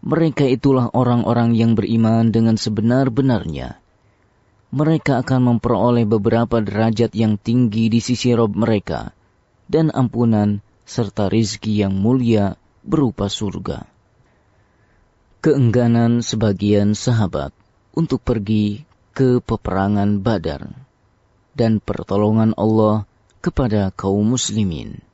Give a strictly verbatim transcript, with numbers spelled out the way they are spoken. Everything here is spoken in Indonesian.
Mereka itulah orang-orang yang beriman dengan sebenar-benarnya. Mereka akan memperoleh beberapa derajat yang tinggi di sisi Rabb mereka, dan ampunan serta rizki yang mulia berupa surga. Keengganan sebagian sahabat untuk pergi ke peperangan Badar dan pertolongan Allah kepada kaum muslimin.